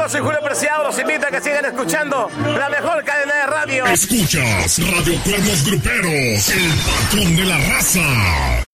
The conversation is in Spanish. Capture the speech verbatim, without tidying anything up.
Yo soy Julio Preciado, los invito a que sigan escuchando la mejor cadena de radio. Escuchas Radio Cuernos Gruperos, el patrón de la raza.